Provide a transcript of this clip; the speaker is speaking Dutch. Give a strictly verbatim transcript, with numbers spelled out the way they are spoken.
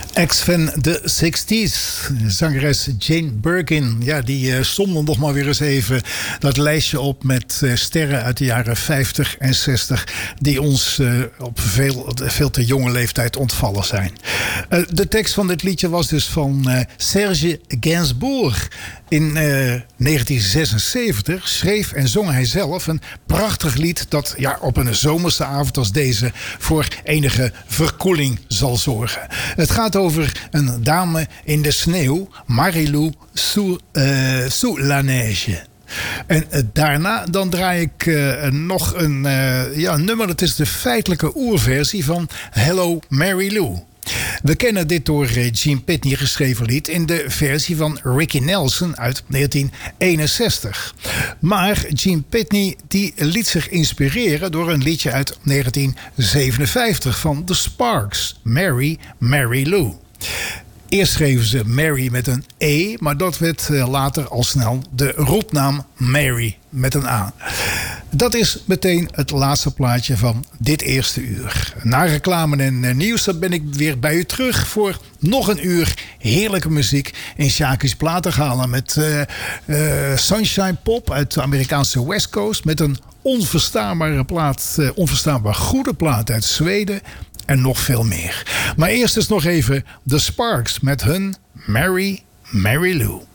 Ex van de zestig's, zangeres Jane Birkin. Ja, die uh, somde nog maar weer eens even dat lijstje op met uh, sterren uit de jaren vijftig en zestig... die ons uh, op veel, veel te jonge leeftijd ontvallen zijn. Uh, de tekst van dit liedje was dus van uh, Serge Gainsbourg. In uh, negentien zesenzeventig schreef en zong hij zelf een prachtig lied dat ja, op een zomerse avond als deze voor enige verkoeling zal zorgen. Het gaat over een dame in de sneeuw, Marilou sous, uh, sous la neige. En uh, daarna dan draai ik uh, nog een uh, ja, nummer. Dat is de feitelijke oerversie van Hello Mary Lou. We kennen dit door Gene Pitney geschreven lied in de versie van Ricky Nelson uit negentien eenenzestig. Maar Gene Pitney die liet zich inspireren door een liedje uit negentien zevenenvijftig van The Sparks, Mary, Mary Lou. Eerst schreven ze Mary met een E, maar dat werd later al snel de roepnaam Mary met een A. Dat is meteen het laatste plaatje van dit eerste uur. Na reclame en nieuws dan ben ik weer bij u terug voor nog een uur heerlijke muziek in Sjaki's Platengalen met uh, uh, Sunshine Pop uit de Amerikaanse West Coast, met een onverstaanbare plaat, uh, onverstaanbaar goede plaat uit Zweden en nog veel meer. Maar eerst is nog even The Sparks met hun Mary, Mary Lou.